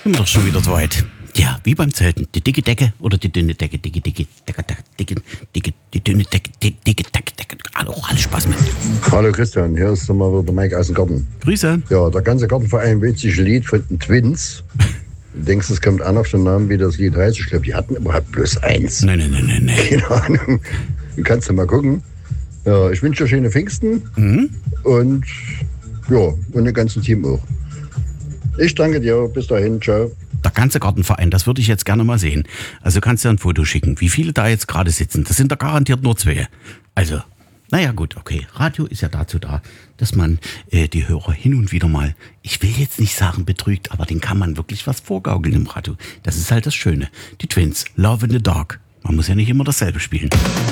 Sind wir doch schon wieder so weit. Ja, wie beim Zelten. Die dicke Decke oder die dünne Decke? Die dünne Decke, dicke Decke. Hallo, alles Spaß mit. Hallo Christian, hier ist nochmal wieder der Mike aus dem Garten. Grüße. Ja, der ganze Gartenverein wählt sich ein Lied von den Twins. Du denkst, es kommt an auf den Namen, wie das Lied heißt. Ich glaube, die hatten überhaupt bloß eins. Nein. Keine Ahnung. Du kannst ja mal gucken. Ja, ich wünsche dir schöne Pfingsten. Und ja, und dem ganzen Team auch. Ich danke dir. Bis dahin. Ciao. Der ganze Gartenverein, das würde ich jetzt gerne mal sehen. Also kannst du ein Foto schicken, wie viele da jetzt gerade sitzen. Das sind da garantiert nur 2. Also, naja gut, okay. Radio ist ja dazu da, dass man die Hörer hin und wieder mal, ich will jetzt nicht sagen betrügt, aber den kann man wirklich was vorgaukeln im Radio. Das ist halt das Schöne. Die Twins, Love in the Dark. Man muss ja nicht immer dasselbe spielen.